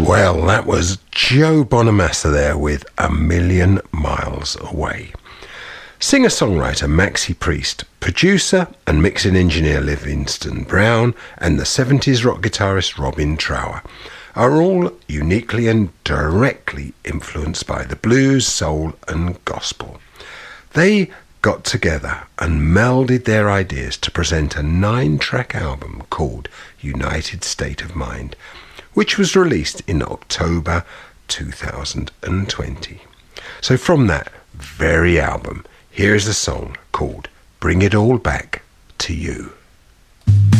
Well, that was Joe Bonamassa there with A Million Miles Away. Singer-songwriter Maxi Priest, producer and mixing engineer Livingston Brown, and the 70s rock guitarist Robin Trower are all uniquely and directly influenced by the blues, soul and gospel. They got together and melded their ideas to present a 9-track album called United State of Mind, which was released in October 2020. So from that very album, here's a song called Bring It All Back to You.